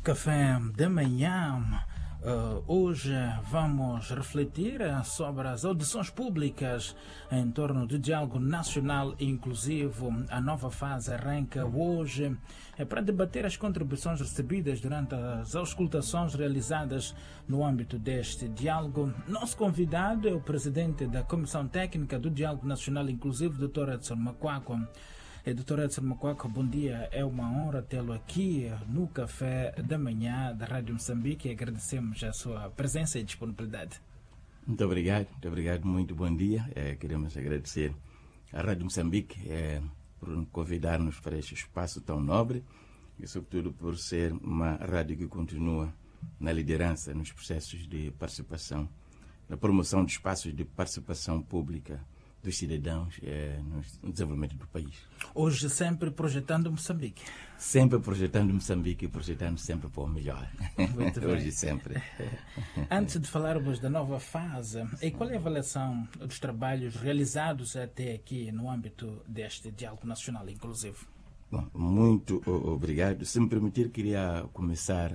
Café da manhã. Hoje vamos refletir sobre as audições públicas em torno do diálogo nacional inclusivo. A nova fase arranca hoje para debater as contribuições recebidas durante as auscultações realizadas no âmbito deste diálogo. Nosso convidado é o presidente da Comissão Técnica do Diálogo Nacional Inclusivo, Dr. Edson Makwaco. Dr. Edson Makwaco, bom dia. É uma honra tê-lo aqui no Café da Manhã da Rádio Moçambique e agradecemos a sua presença e disponibilidade. Muito obrigado, muito bom dia. Queremos agradecer à Rádio Moçambique por convidar-nos para este espaço tão nobre e, sobretudo, por ser uma rádio que continua na liderança nos processos de participação, na promoção de espaços de participação pública dos cidadãos no desenvolvimento do país. Hoje sempre projetando Moçambique. Sempre projetando Moçambique e projetando sempre para o melhor. Hoje sempre. Antes de falarmos da nova fase, e qual é a avaliação dos trabalhos realizados até aqui no âmbito deste Diálogo Nacional Inclusivo? Bom, muito obrigado. Se me permitir, queria começar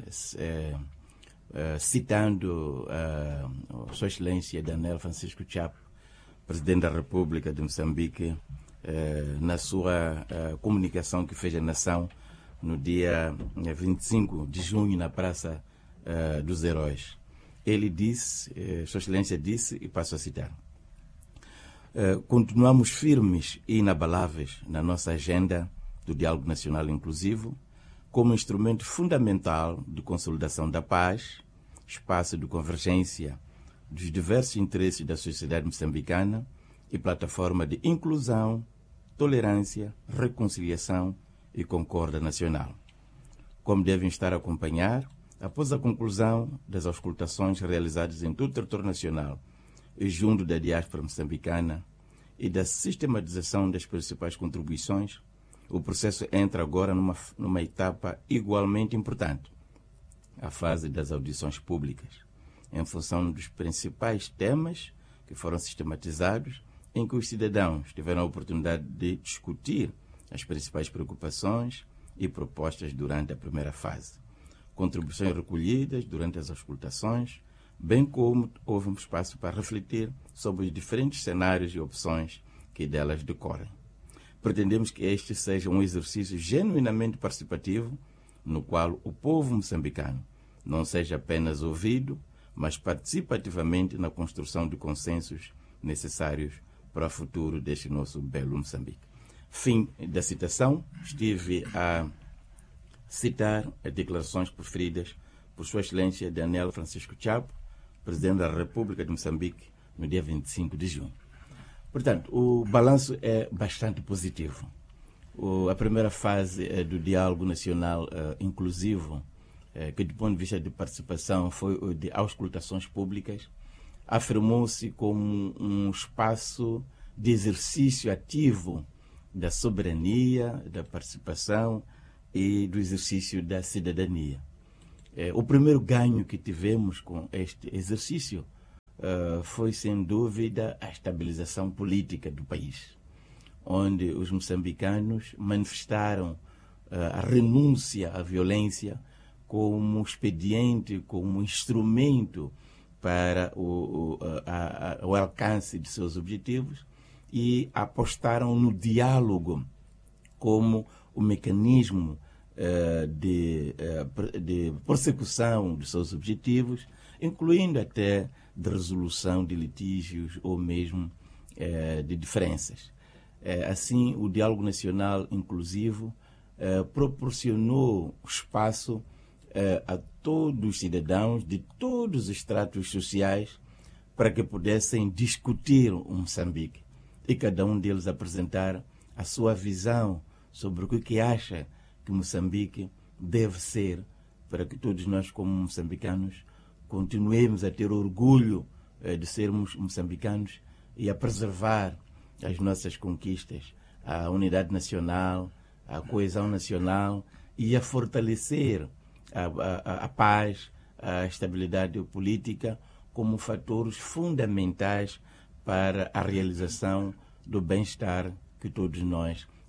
citando a Sua Excelência Daniel Francisco Chapo, Presidente da República de Moçambique, na sua comunicação que fez à nação no dia 25 de junho na Praça dos Heróis. Ele disse, Sua Excelência disse, e passo a citar: continuamos firmes e inabaláveis na nossa agenda do diálogo nacional inclusivo como instrumento fundamental de consolidação da paz, espaço de convergência dos diversos interesses da sociedade moçambicana e plataforma de inclusão, tolerância, reconciliação e concórdia nacional. Como devem estar a acompanhar, após a conclusão das auscultações realizadas em todo o território nacional e junto da diáspora moçambicana e da sistematização das principais contribuições, o processo entra agora numa etapa igualmente importante, a fase das audições públicas, em função dos principais temas que foram sistematizados, em que os cidadãos tiveram a oportunidade de discutir as principais preocupações e propostas durante a primeira fase. Contribuições recolhidas durante as auscultações, bem como houve um espaço para refletir sobre os diferentes cenários e opções que delas decorrem. Pretendemos que este seja um exercício genuinamente participativo, no qual o povo moçambicano não seja apenas ouvido, mas participativamente na construção de consensos necessários para o futuro deste nosso belo Moçambique. Fim da citação. Estive a citar as declarações proferidas por Sua Excelência Daniel Francisco Chapo, Presidente da República de Moçambique, no dia 25 de junho. Portanto, o balanço é bastante positivo. A primeira fase do diálogo nacional inclusivo, que do ponto de vista de participação foi o de auscultações públicas, afirmou-se como um espaço de exercício ativo da soberania, da participação e do exercício da cidadania. O primeiro ganho que tivemos com este exercício foi, sem dúvida, a estabilização política do país, onde os moçambicanos manifestaram a renúncia à violência como expediente, como instrumento para o alcance de seus objetivos e apostaram no diálogo como o mecanismo de persecução dos seus objetivos, incluindo até de resolução de litígios ou mesmo de diferenças. Assim, o diálogo nacional inclusivo proporcionou espaço a todos os cidadãos de todos os estratos sociais para que pudessem discutir o Moçambique e cada um deles apresentar a sua visão sobre o que acha que Moçambique deve ser, para que todos nós, como moçambicanos, continuemos a ter orgulho de sermos moçambicanos e a preservar as nossas conquistas, a unidade nacional, a coesão nacional e a fortalecer a paz, a estabilidade política como fatores fundamentais para a realização do bem-estar que todos nós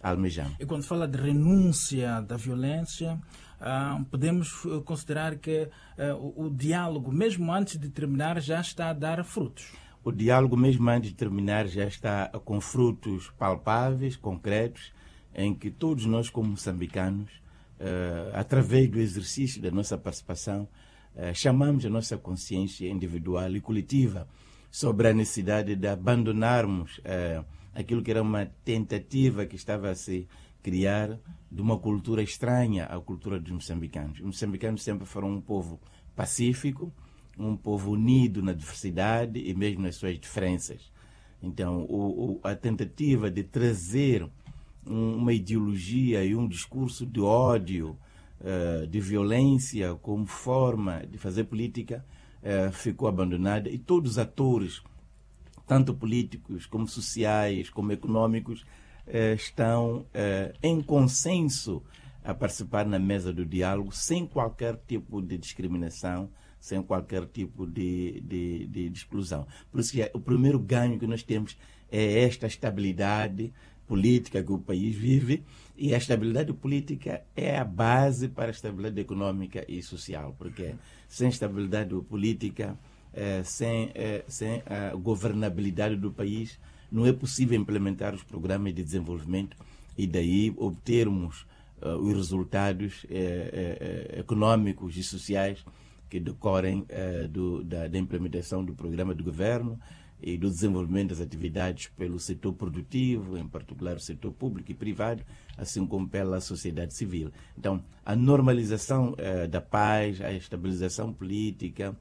almejamos. E quando fala de renúncia da violência, podemos considerar que o diálogo, mesmo antes de terminar, já está a dar frutos. O diálogo, mesmo antes de terminar, já está com frutos palpáveis, concretos, em que todos nós, como moçambicanos, através do exercício da nossa participação, chamamos a nossa consciência individual e coletiva sobre a necessidade de abandonarmos aquilo que era uma tentativa que estava a se criar de uma cultura estranha à cultura dos moçambicanos. Os moçambicanos sempre foram um povo pacífico, um povo unido na diversidade e mesmo nas suas diferenças. Então, a tentativa de trazer uma ideologia e um discurso de ódio, de violência como forma de fazer política ficou abandonada, e todos os atores, tanto políticos como sociais, como econômicos, estão em consenso a participar na mesa do diálogo sem qualquer tipo de discriminação, sem qualquer tipo de exclusão. Por isso que o primeiro ganho que nós temos é esta estabilidade política que o país vive, e a estabilidade política é a base para a estabilidade econômica e social, porque sem estabilidade política, sem a governabilidade do país, não é possível implementar os programas de desenvolvimento e daí obtermos os resultados econômicos e sociais que decorrem da implementação do programa do governo e do desenvolvimento das atividades pelo setor produtivo, em particular o setor público e privado, assim como pela sociedade civil. Então, a normalização da paz, a estabilização política,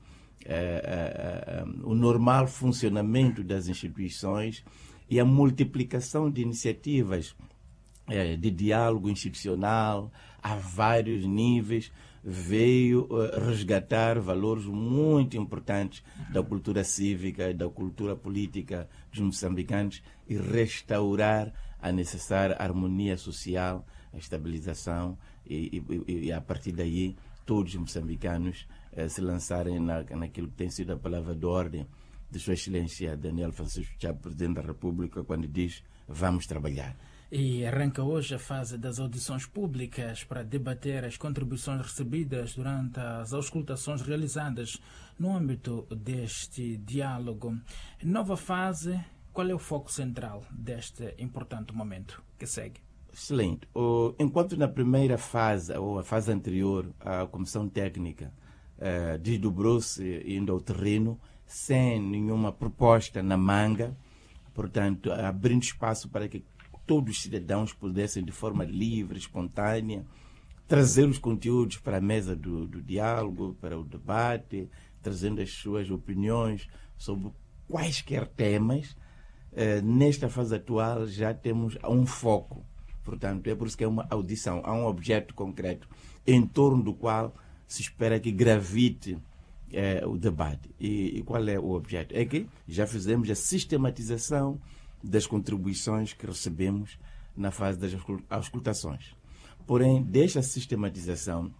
o normal funcionamento das instituições e a multiplicação de iniciativas de diálogo institucional a vários níveis veio resgatar valores muito importantes da cultura cívica e da cultura política dos moçambicanos e restaurar a necessária harmonia social, a estabilização e a partir daí todos os moçambicanos se lançarem naquilo que tem sido a palavra de ordem de Sua Excelência Daniel Francisco Chapo, Presidente da República, quando diz vamos trabalhar. E arranca hoje a fase das audições públicas para debater as contribuições recebidas durante as auscultações realizadas no âmbito deste diálogo. Nova fase, qual é o foco central deste importante momento que segue? Excelente. Enquanto na primeira fase, ou a fase anterior, a Comissão Técnica desdobrou-se indo ao terreno sem nenhuma proposta na manga, portanto, abrindo espaço para que todos os cidadãos pudessem, de forma livre, espontânea, trazer os conteúdos para a mesa do diálogo, para o debate, trazendo as suas opiniões sobre quaisquer temas. Nesta fase atual já temos um foco. Portanto, é por isso que é uma audição. Há um objeto concreto em torno do qual se espera que gravite o debate. E qual é o objeto? É que já fizemos a sistematização das contribuições que recebemos na fase das auscultações. Porém, desta sistematização,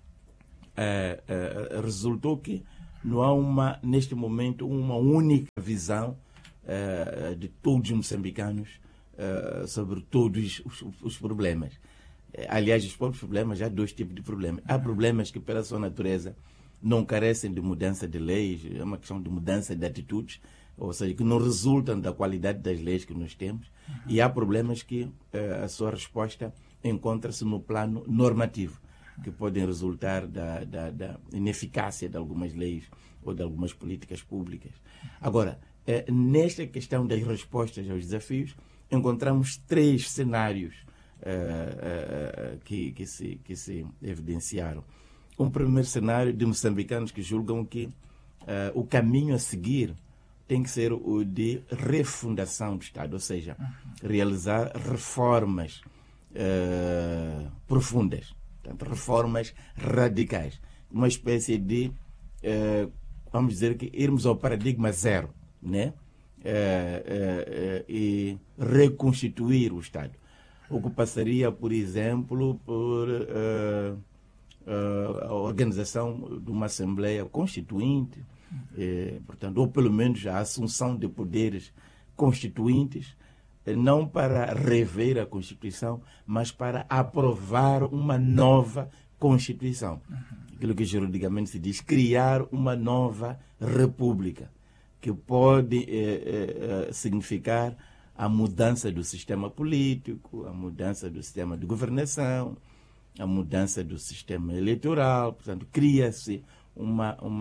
resultou que não há neste momento uma única visão de todos os moçambicanos sobre todos os problemas. Aliás, os próprios problemas, há dois tipos de problemas. Há problemas que, pela sua natureza, não carecem de mudança de leis, é uma questão de mudança de atitudes, ou seja, que não resultam da qualidade das leis que nós temos, e há problemas que a sua resposta encontra-se no plano normativo, que podem resultar da ineficácia de algumas leis ou de algumas políticas públicas. Agora, nesta questão das respostas aos desafios, encontramos três cenários que se evidenciaram. Um primeiro cenário de moçambicanos que julgam que o caminho a seguir tem que ser o de refundação do Estado, ou seja, realizar reformas profundas, portanto, reformas radicais, uma espécie de, vamos dizer que irmos ao paradigma zero, né? E reconstituir o Estado, o que passaria, por exemplo, por a organização de uma Assembleia Constituinte, portanto, ou pelo menos a assunção de poderes constituintes, não para rever a Constituição, mas para aprovar uma nova Constituição. Aquilo que juridicamente se diz, criar uma nova república, que pode significar a mudança do sistema político, a mudança do sistema de governação, a mudança do sistema eleitoral. Portanto, cria-se um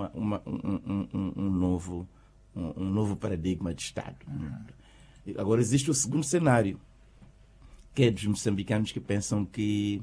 novo paradigma de Estado. Agora, existe o segundo cenário, que é dos moçambicanos que pensam que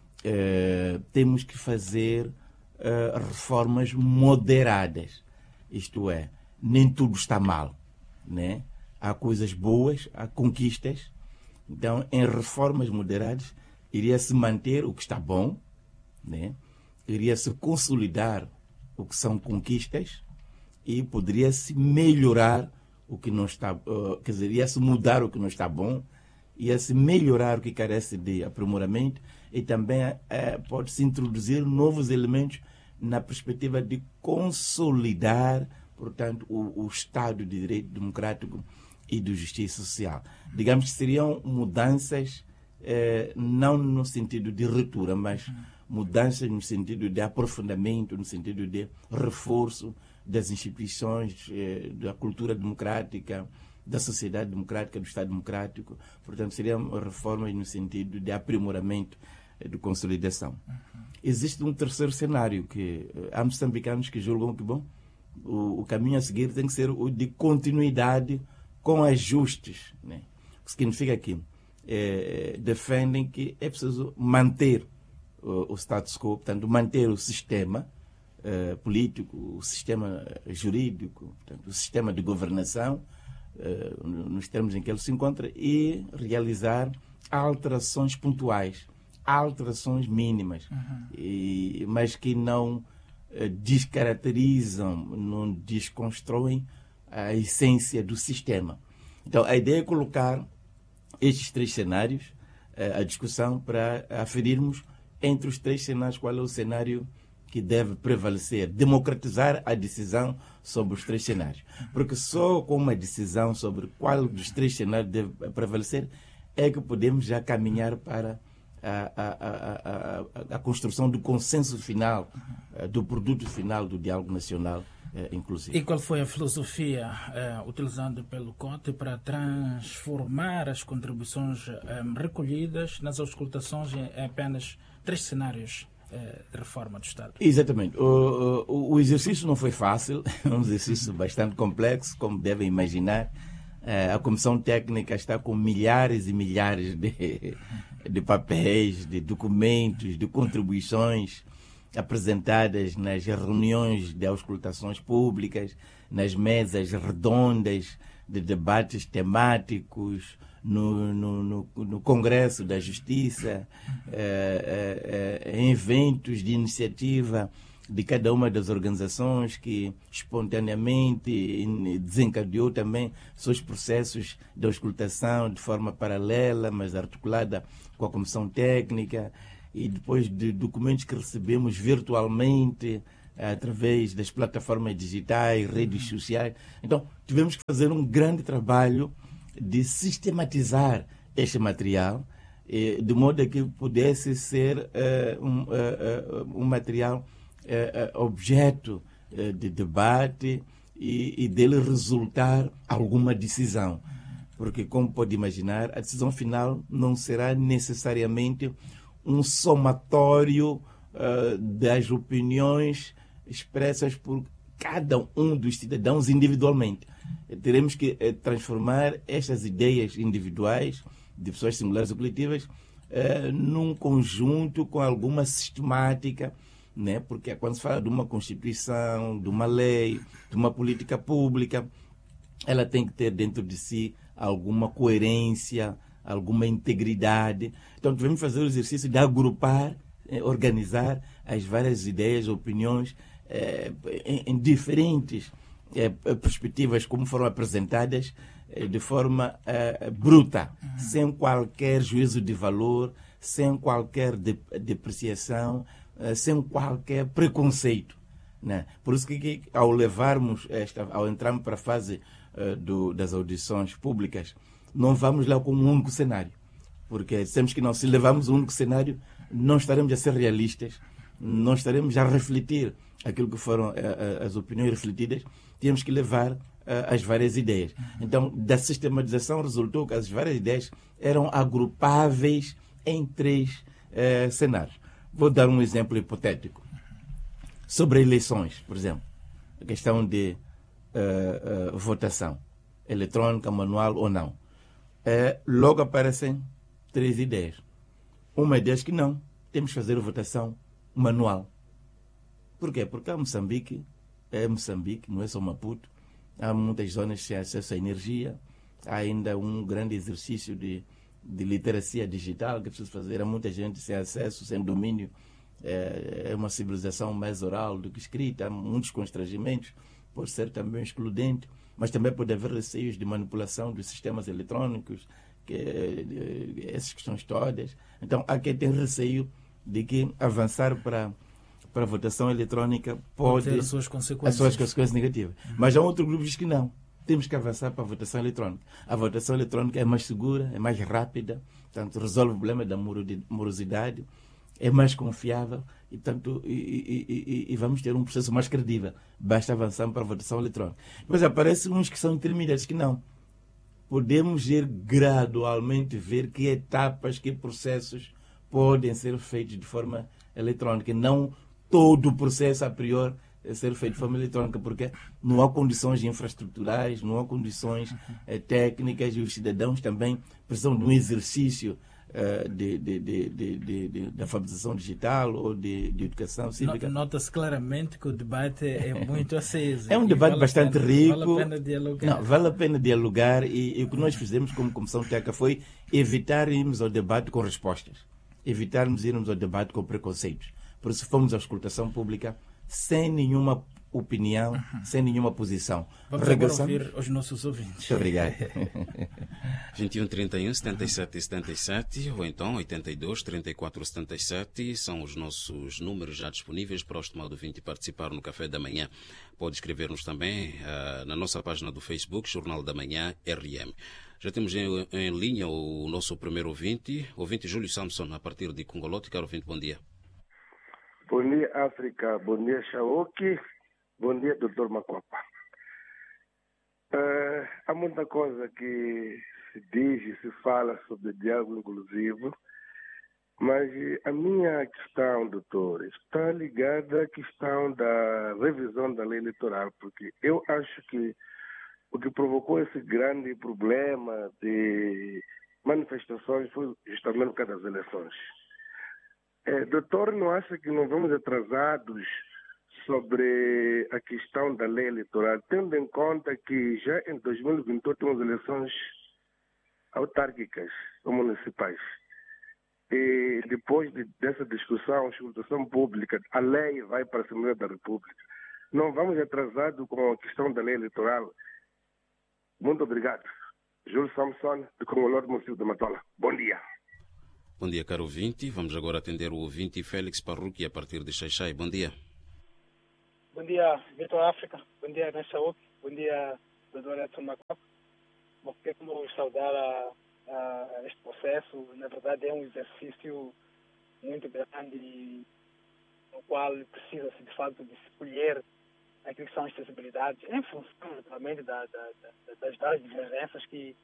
temos que fazer reformas moderadas. Isto é, nem tudo está mal, né? Há coisas boas, há conquistas. Então, em reformas moderadas, iria-se manter o que está bom, né? Iria-se consolidar o que são conquistas e poderia-se melhorar o que não está, quer dizer, ia-se mudar o que não está bom, ia-se melhorar o que carece de aprimoramento e também pode-se introduzir novos elementos na perspectiva de consolidar, portanto, o Estado de Direito Democrático e de Justiça Social. Digamos que seriam mudanças não no sentido de ruptura, mas mudanças no sentido de aprofundamento, no sentido de reforço das instituições, da cultura democrática, da sociedade democrática, do Estado democrático. Portanto, seriam reformas no sentido de aprimoramento, de consolidação. Existe um terceiro cenário, que há moçambicanos que julgam que, bom, o caminho a seguir tem que ser o de continuidade com ajustes, né? O que significa que defendem que é preciso manter o status quo, portanto, manter o sistema político, o sistema jurídico, portanto, o sistema de governação, nos termos em que ele se encontra, e realizar alterações pontuais, alterações mínimas, mas que não descaracterizam, não desconstroem a essência do sistema. Então, a ideia é colocar estes três cenários à discussão para aferirmos entre os três cenários qual é o cenário que deve prevalecer, democratizar a decisão sobre os três cenários. Porque só com uma decisão sobre qual dos três cenários deve prevalecer é que podemos já caminhar para a construção do consenso final, do produto final do diálogo nacional inclusive. E qual foi a filosofia utilizada pelo COTE para transformar as contribuições recolhidas nas auscultações em apenas três cenários de reforma do Estado? Exatamente. O exercício não foi fácil, é um exercício bastante complexo, como devem imaginar. A Comissão Técnica está com milhares e milhares de papéis, de documentos, de contribuições apresentadas nas reuniões de auscultações públicas, nas mesas redondas de debates temáticos, no Congresso da Justiça, em eventos de iniciativa de cada uma das organizações que espontaneamente desencadeou também seus processos de auscultação de forma paralela, mas articulada com a Comissão Técnica, e depois de documentos que recebemos virtualmente através das plataformas digitais, redes sociais. Então, tivemos que fazer um grande trabalho de sistematizar este material, de modo a que pudesse ser um material objeto de debate e dele resultar alguma decisão. Porque, como pode imaginar, a decisão final não será necessariamente um somatório das opiniões expressas por cada um dos cidadãos individualmente. Teremos que transformar estas ideias individuais de pessoas singulares ou coletivas num conjunto com alguma sistemática, né? Porque quando se fala de uma Constituição, de uma lei, de uma política pública, ela tem que ter dentro de si alguma coerência, alguma integridade. Então, devemos fazer o exercício de agrupar, organizar as várias ideias, opiniões em diferentes perspectivas, como foram apresentadas, de forma bruta, sem qualquer juízo de valor, sem qualquer depreciação, sem qualquer preconceito, né? Por isso que ao entrarmos para a fase das audições públicas, não vamos lá com um único cenário. Porque temos que não, se levarmos um único cenário, não estaremos a ser realistas, não estaremos a refletir aquilo que foram as opiniões refletidas, temos que levar as várias ideias. Então, da sistematização resultou que as várias ideias eram agrupáveis em 3 cenários. Vou dar um exemplo hipotético. Sobre eleições, por exemplo, a questão de votação eletrônica, manual ou não. Logo aparecem 3 ideias. Uma ideia que não, temos que fazer a votação manual. Por quê? Porque a Moçambique, não é só Maputo, há muitas zonas sem acesso à energia, há ainda um grande exercício de literacia digital que é preciso fazer, há muita gente sem acesso, sem domínio, é uma civilização mais oral do que escrita, há muitos constrangimentos, pode ser também excludente, mas também pode haver receios de manipulação dos sistemas eletrônicos, essas questões todas. Então, há quem tem receio de que avançar para a votação eletrónica pode ter as suas consequências negativas. Mas há outro grupo que diz que não. Temos que avançar para a votação eletrónica. A votação eletrónica é mais segura, é mais rápida, portanto, resolve o problema da morosidade, é mais confiável e, portanto, e vamos ter um processo mais credível. Basta avançar para a votação eletrónica. Depois aparecem uns que são intermediários, que não. Podemos ir gradualmente ver que etapas, que processos podem ser feitos de forma eletrónica. Não todo o processo, a priori, ser feito de forma eletrónica, porque não há condições infraestruturais, não há condições técnicas, e os cidadãos também precisam de um exercício de alfabetização digital ou de educação cívica. Nota-se claramente que o debate é muito aceso. É um debate bastante rico. Vale a pena dialogar. Não, vale a pena dialogar e o que nós fizemos como Comissão Técnica foi evitar irmos ao debate com respostas, evitarmos irmos ao debate com preconceitos. Por isso fomos à escutação pública sem nenhuma opinião, sem nenhuma posição. Vamos agora ouvir os nossos ouvintes. Muito obrigado. 21 31 77 77 ou então 82 34 77 são os nossos números já disponíveis para o estimado ouvinte participar no Café da Manhã. Pode escrever-nos também na nossa página do Facebook, Jornal da Manhã RM. Já temos em linha o nosso primeiro ouvinte Júlio Samson, a partir de Congolote. Caro ouvinte, bom dia. Bom dia, África. Bom dia, Shaoki. Bom dia, Dr. Makwapa. Há muita coisa que se diz e se fala sobre diálogo inclusivo, mas a minha questão, doutor, está ligada à questão da revisão da lei eleitoral, porque eu acho que o que provocou esse grande problema de manifestações foi justamente por causa das eleições. Doutor, não acha que não vamos atrasados sobre a questão da lei eleitoral, tendo em conta que já em 2028 temos eleições autárquicas ou municipais? E depois dessa discussão, escutação pública, a lei vai para a Assembleia da República. Não vamos atrasados com a questão da lei eleitoral? Muito obrigado. Júlio Samson, de Congolode, Município de Matola. Bom dia. Bom dia, caro ouvinte. Vamos agora atender o ouvinte Félix Parruqui, a partir de Xaixai. Bom dia. Bom dia, Vitor África. Bom dia, Nessaúk. Bom dia, Dr. Edson Makwapa. Bom, quero saudar este processo. Na verdade, é um exercício muito grande no qual precisa-se, de fato, de escolher aquilo que são as sensibilidades em função, naturalmente, das várias divergências que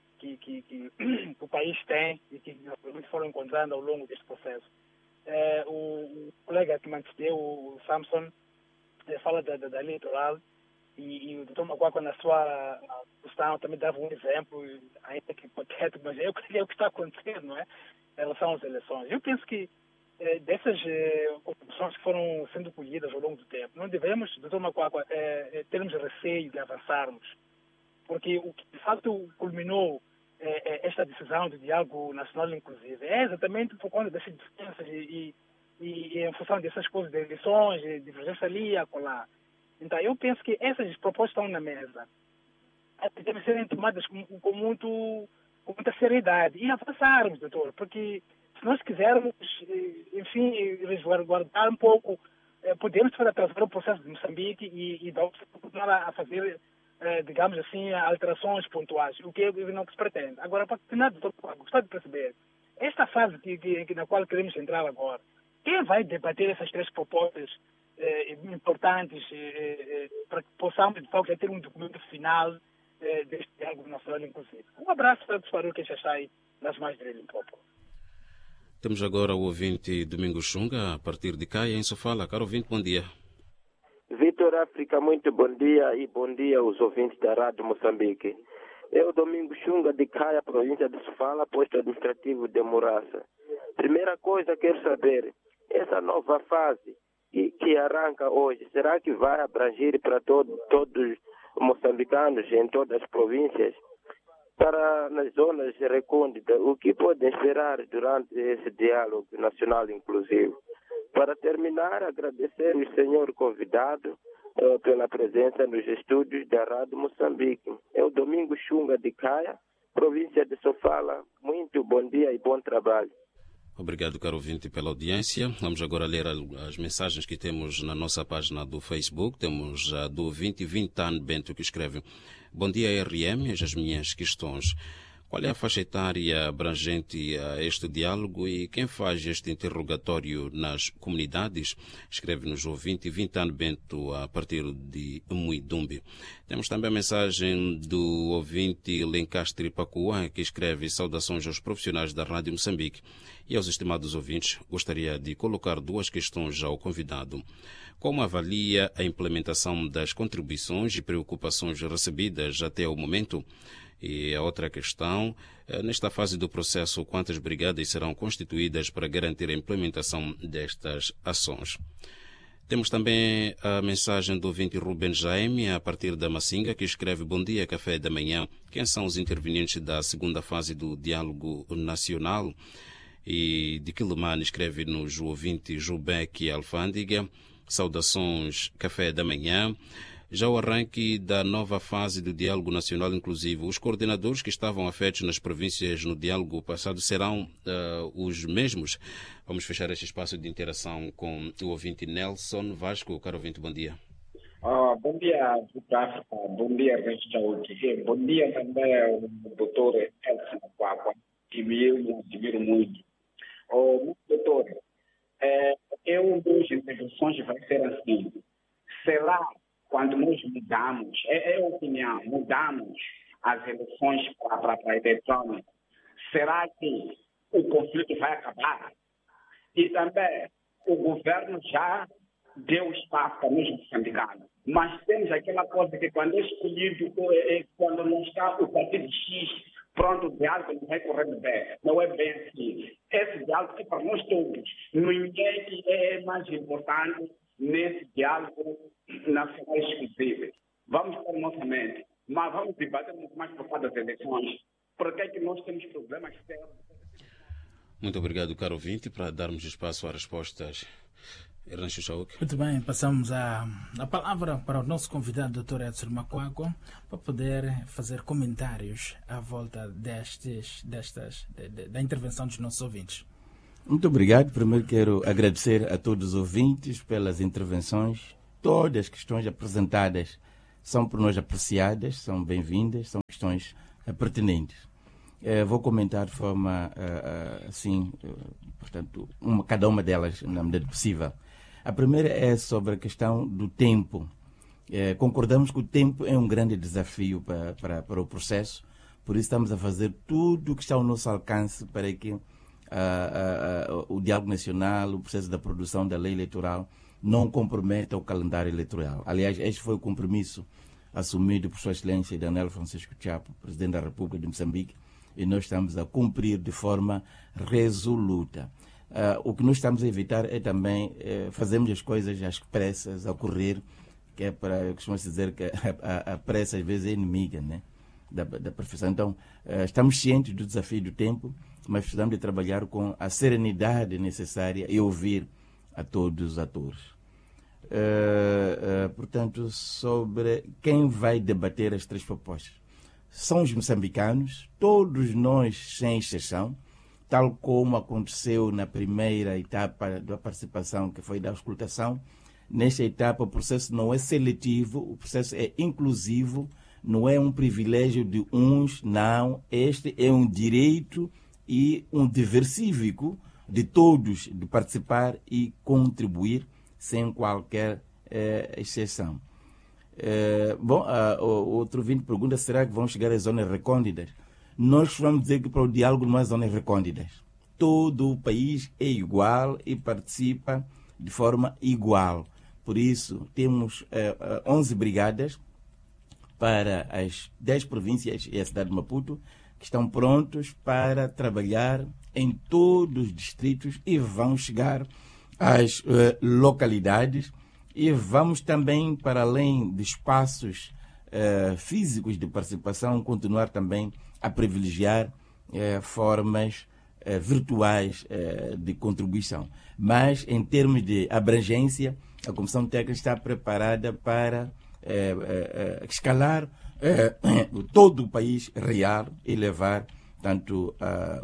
o país tem e que foram encontrando ao longo deste processo. O colega que me antecedeu, o Samson, fala da lei eleitoral e o Dr. Makwapa, na sua questão, também dava um exemplo, ainda que hipotético, mas é o que está acontecendo, não é? Em relação às eleições. Eu penso que dessas opções que foram sendo colhidas ao longo do tempo, não devemos, Dr. Makwapa, termos receio de avançarmos, porque o que de fato culminou esta decisão do diálogo nacional inclusivo é exatamente por conta dessas diferenças e em função dessas coisas de eleições, de divergência ali, acolá. Então, eu penso que essas propostas estão na mesa. Devem ser tomadas com muita seriedade e avançarmos, doutor, porque se nós quisermos, enfim, resguardar um pouco, podemos atrasar o processo de Moçambique e vamos continuar a fazer digamos assim, alterações pontuais, o que não se pretende. Agora, para terminar, doutor, gostava de perceber, esta fase na qual queremos entrar agora, quem vai debater essas 3 propostas importantes para que possamos, de facto, ter um documento final deste diálogo nacional inclusive? Um abraço para o que já está aí nas mais de Limpopo. Temos agora o ouvinte Domingos Xunga, a partir de Caia, em Sofala. Caro ouvinte, bom dia. Vitor África, muito bom dia e bom dia aos ouvintes da Rádio Moçambique. Eu, Domingos Xunga, de Caia, província de Sofala, posto administrativo de Muraça. Primeira coisa, quero saber, essa nova fase que arranca hoje, será que vai abranger para todos os moçambicanos em todas as províncias? Para nas zonas recônditas, o que podem esperar durante esse diálogo nacional inclusivo? Para terminar, agradecer o senhor convidado pela presença nos estúdios da Rádio Moçambique. É o Domingos Xunga de Caia, província de Sofala. Muito bom dia e bom trabalho. Obrigado, caro ouvinte, pela audiência. Vamos agora ler as mensagens que temos na nossa página do Facebook. Temos a do 2020 Bento, que escreve: bom dia, RM, as minhas questões. Qual é a faixa etária abrangente a este diálogo e quem faz este interrogatório nas comunidades? Escreve-nos o 2020 Bento, a partir de Muidumbi. Temos também a mensagem do ouvinte Lencastre Pacua, que escreve: saudações aos profissionais da Rádio Moçambique e aos estimados ouvintes. Gostaria de colocar 2 questões ao convidado. Como avalia a implementação das contribuições e preocupações recebidas até o momento? E a outra questão, nesta fase do processo, quantas brigadas serão constituídas para garantir a implementação destas ações? Temos também a mensagem do ouvinte Ruben Jaime, a partir da Massinga, que escreve: bom dia, café da manhã. Quem são os intervenientes da segunda fase do diálogo nacional? E de Quilimane escreve-nos o ouvinte Jubeque Alfândiga: saudações, café da manhã. Já o arranque da nova fase do diálogo nacional inclusivo, os coordenadores que estavam afetos nas províncias no diálogo passado serão os mesmos? Vamos fechar este espaço de interação com o ouvinte Nelson Vasco. Caro ouvinte, bom dia. Bom dia, África. Bom dia, Resta. Bom dia também ao doutor Elson Quaqua, que eu admiro muito. Doutor, duas intervenções vai ser assim. Será quando nós mudamos, é a opinião, mudamos as eleições para a eletrônica, será que o conflito vai acabar? E também o governo já deu espaço para nós moçambicanos, mas temos aquela coisa que quando é escolhido, quando não está o partido X, pronto, o diálogo não vai correr bem. Não é bem assim. Esse diálogo é para nós todos. Ninguém que é mais importante nesse diálogo nacional exclusivo. Vamos para a nossa mente, mas vamos debater muito mais por causa das eleições. Por que é que nós temos problemas sérios? Muito obrigado, caro ouvinte, para darmos espaço a respostas. Muito bem, passamos a palavra para o nosso convidado, Dr. Edson Macuaco, para poder fazer comentários à volta da intervenção dos nossos ouvintes. Muito obrigado. Primeiro quero agradecer a todos os ouvintes pelas intervenções. Todas as questões apresentadas são por nós apreciadas, são bem-vindas, são questões pertinentes. Vou comentar de forma assim, portanto, cada uma delas na medida possível. A primeira é sobre a questão do tempo. Concordamos que o tempo é um grande desafio para o processo, por isso estamos a fazer tudo o que está ao nosso alcance para que o diálogo nacional, o processo da produção da lei eleitoral, não comprometa o calendário eleitoral. Aliás, este foi o compromisso assumido por Sua Excelência Daniel Francisco Chapo, Presidente da República de Moçambique, e nós estamos a cumprir de forma resoluta. O que nós estamos a evitar é também fazermos as coisas às pressas, a correr, que é para, costuma-se dizer que a pressa às vezes é inimiga, né, da perfeição. Então, estamos cientes do desafio do tempo, mas precisamos de trabalhar com a serenidade necessária e ouvir a todos os atores. Portanto, sobre quem vai debater as 3 propostas. São os moçambicanos, todos nós, sem exceção, tal como aconteceu na primeira etapa da participação, que foi da auscultação. Nesta etapa, o processo não é seletivo, o processo é inclusivo, não é um privilégio de uns, não. Este é um direito e um dever cívico de todos de participar e contribuir sem qualquer exceção. O outro ouvinte pergunta, será que vão chegar às zonas recônditas? Nós vamos dizer que para o diálogo não há zonas recônditas. Todo o país é igual e participa de forma igual. Por isso, temos 11 brigadas para as 10 províncias e a cidade de Maputo, que estão prontos para trabalhar em todos os distritos e vão chegar às localidades. E vamos também, para além de espaços físicos de participação, continuar também a privilegiar formas virtuais de contribuição. Mas, em termos de abrangência, a Comissão Técnica está preparada para escalar todo o país real e levar tanto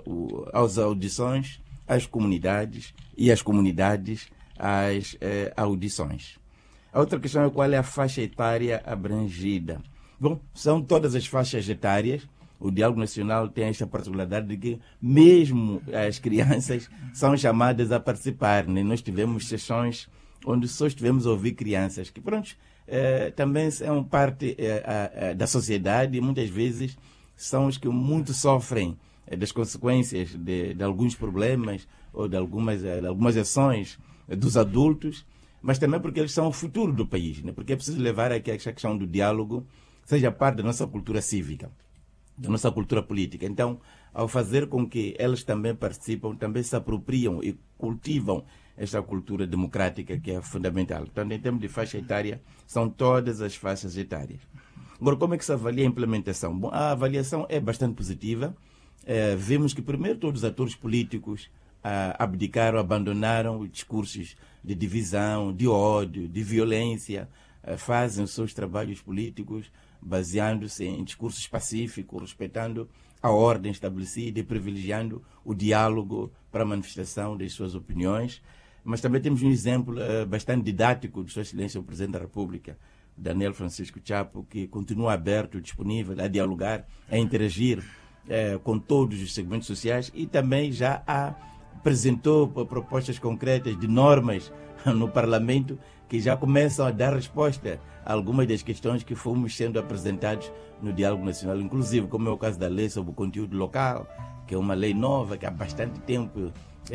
às audições, às comunidades e às comunidades às audições. A outra questão é qual é a faixa etária abrangida. Bom, são todas as faixas etárias. O Diálogo Nacional tem esta particularidade de que mesmo as crianças são chamadas a participar, né? Nós tivemos sessões onde só estivemos a ouvir crianças, que pronto, também são parte da sociedade e muitas vezes são os que muito sofrem das consequências de alguns problemas ou de algumas ações dos adultos, mas também porque eles são o futuro do país, né? Porque é preciso levar aqui esta questão do diálogo seja parte da nossa cultura cívica, da nossa cultura política. Então, ao fazer com que elas também participam, também se apropriam e cultivam esta cultura democrática que é fundamental. Portanto, em termos de faixa etária, são todas as faixas etárias. Agora, como é que se avalia a implementação? Bom, a avaliação é bastante positiva. Vemos que, primeiro, todos os atores políticos abdicaram, abandonaram os discursos de divisão, de ódio, de violência, fazem os seus trabalhos políticos baseando-se em discursos pacíficos, respeitando a ordem estabelecida e privilegiando o diálogo para a manifestação das suas opiniões. Mas também temos um exemplo bastante didático do Sua Excelência o Presidente da República, Daniel Francisco Chapo, que continua aberto, disponível a dialogar, a interagir com todos os segmentos sociais e também já apresentou propostas concretas de normas no Parlamento que já começam a dar resposta a algumas das questões que fomos sendo apresentados no Diálogo Nacional, inclusive como é o caso da lei sobre o conteúdo local, que é uma lei nova que há bastante tempo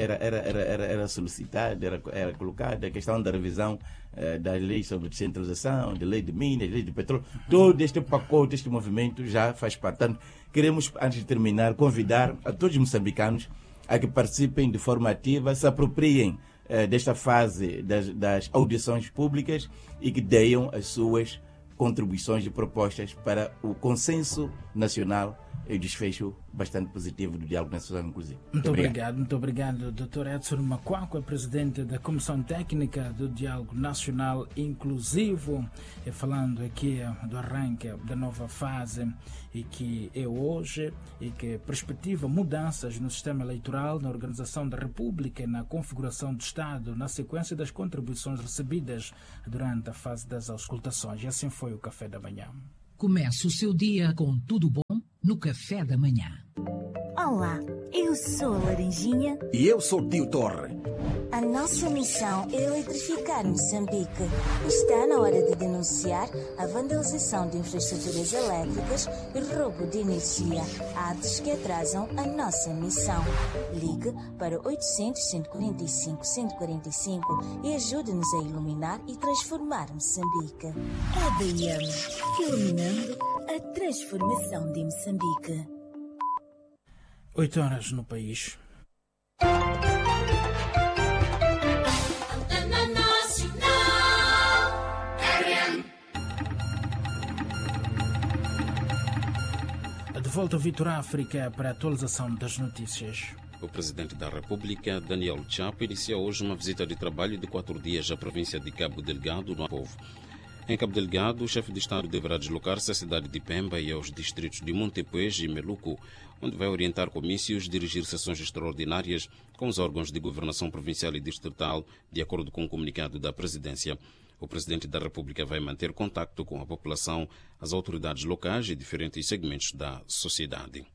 era solicitada, era colocada, a questão da revisão das leis sobre descentralização, da lei de minas, lei de petróleo, todo este pacote, este movimento já faz parte. Portanto, queremos, antes de terminar, convidar a todos os moçambicanos a que participem de forma ativa, se apropriem desta fase das audições públicas e que deem as suas contribuições e propostas para o consenso nacional e o desfecho bastante positivo do Diálogo Nacional Inclusivo. Muito obrigado, Dr. Edson Macuaco, presidente da Comissão Técnica do Diálogo Nacional Inclusivo, falando aqui do arranque da nova fase e que é hoje e que perspectiva mudanças no sistema eleitoral, na organização da República e na configuração do Estado, na sequência das contribuições recebidas durante a fase das auscultações. E assim foi o Café da Manhã. Comece o seu dia com tudo bom no Café da Manhã. Olá, eu sou a Laranjinha. E eu sou o Tio Torre. A nossa missão é eletrificar Moçambique. Está na hora de denunciar a vandalização de infraestruturas elétricas e roubo de energia, atos que atrasam a nossa missão. Ligue para 800-145-145 e ajude-nos a iluminar e transformar Moçambique. ADM, iluminando a transformação de Moçambique. 8 horas no país. De volta ao Vitor África para a atualização das notícias. O Presidente da República, Daniel Chapo, inicia hoje uma visita de trabalho de 4 dias à província de Cabo Delgado, no Povo. Em Cabo Delgado, o chefe de Estado deverá deslocar-se à cidade de Pemba e aos distritos de Montepuez e Meluco, onde vai orientar comícios, dirigir sessões extraordinárias com os órgãos de governação provincial e distrital, de acordo com o comunicado da Presidência. O Presidente da República vai manter contacto com a população, as autoridades locais e diferentes segmentos da sociedade.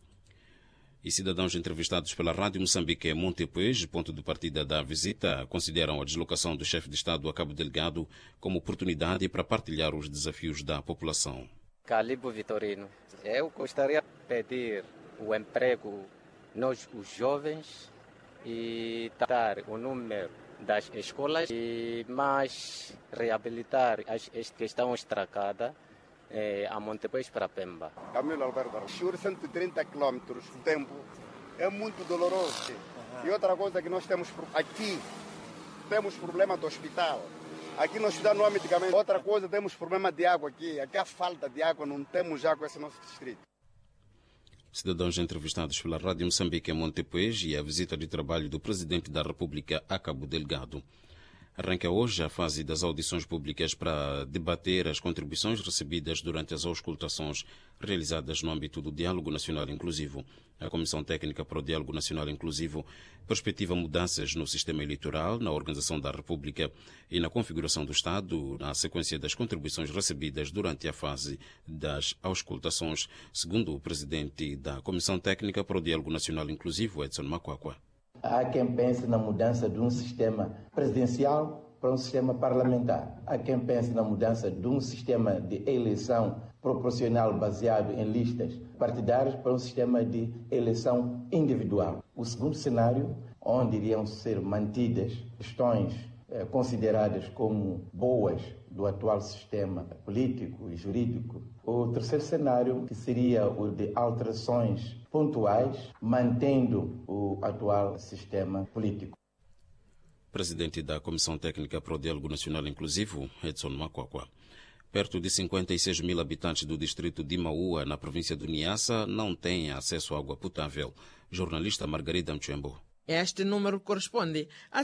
E cidadãos entrevistados pela Rádio Moçambique em Montepuez, ponto de partida da visita, consideram a deslocação do chefe de Estado a Cabo Delgado como oportunidade para partilhar os desafios da população. Calibo Vitorino, eu gostaria de pedir o emprego nós, os jovens, e dar o número das escolas e mais reabilitar as que estão estragadas a Montepuez para Pemba. Camilo Alberto, 130 quilômetros, o tempo é muito doloroso. E outra coisa que nós temos aqui, temos problema do hospital. Aqui no hospital não há medicamento. Outra coisa, temos problema de água aqui. Aqui há falta de água, não temos água nesse nosso distrito. Cidadãos entrevistados pela Rádio Moçambique em Montepuez e a visita de trabalho do Presidente da República a Cabo Delgado. Arranca hoje a fase das audições públicas para debater as contribuições recebidas durante as auscultações realizadas no âmbito do Diálogo Nacional Inclusivo. A Comissão Técnica para o Diálogo Nacional Inclusivo perspectiva mudanças no sistema eleitoral, na organização da República e na configuração do Estado, na sequência das contribuições recebidas durante a fase das auscultações, segundo o Presidente da Comissão Técnica para o Diálogo Nacional Inclusivo, Edson Makwakwa. Há quem pense na mudança de um sistema presidencial para um sistema parlamentar. Há quem pense na mudança de um sistema de eleição proporcional baseado em listas partidárias para um sistema de eleição individual. O segundo cenário, onde iriam ser mantidas questões consideradas como boas do atual sistema político e jurídico. O terceiro cenário, que seria o de alterações pontuais, mantendo o atual sistema político. Presidente da Comissão Técnica para o Diálogo Nacional Inclusivo, Edson Makwakwa. Perto de 56 mil habitantes do distrito de Maua, na província do Niassa, não têm acesso à água potável. Jornalista Margarida Mchembo. Este número corresponde a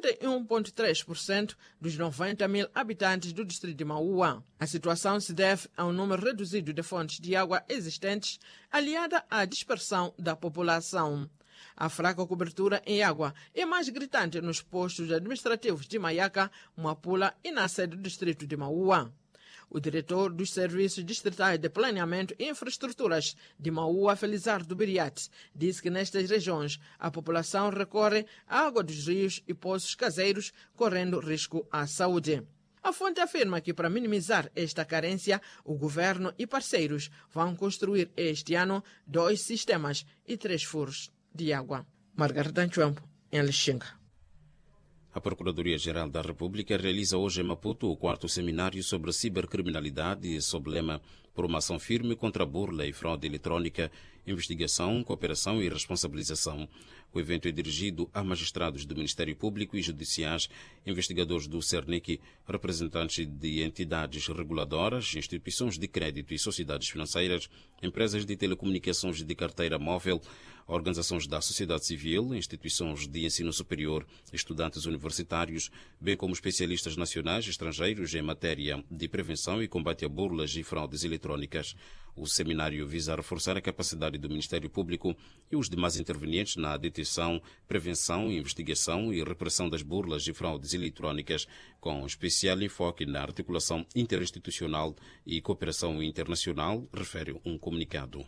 61,3% dos 90 mil habitantes do distrito de Maua. A situação se deve a um número reduzido de fontes de água existentes, aliada à dispersão da população. A fraca cobertura em água é mais gritante nos postos administrativos de Maiaca, Moapula e na sede do distrito de Maua. O diretor dos Serviços Distritais de Planeamento e Infraestruturas de Maua, Felizardo Biriat, disse que nestas regiões a população recorre à água dos rios e poços caseiros, correndo risco à saúde. A fonte afirma que, para minimizar esta carência, o governo e parceiros vão construir este ano 2 sistemas e 3 furos de água. Margarida Nchembo, em Lixinga. A Procuradoria-Geral da República realiza hoje em Maputo o 4º seminário sobre cibercriminalidade sob lema por uma ação firme contra a burla e fraude eletrônica, investigação, cooperação e responsabilização. O evento é dirigido a magistrados do Ministério Público e judiciais, investigadores do CERNIC, representantes de entidades reguladoras, instituições de crédito e sociedades financeiras, empresas de telecomunicações de carteira móvel, organizações da sociedade civil, instituições de ensino superior, estudantes universitários, bem como especialistas nacionais e estrangeiros em matéria de prevenção e combate a burlas e fraudes eletrônicas. O seminário visa reforçar a capacidade do Ministério Público e os demais intervenientes na detecção, prevenção, investigação e repressão das burlas e fraudes eletrônicas, com especial enfoque na articulação interinstitucional e cooperação internacional, refere um comunicado.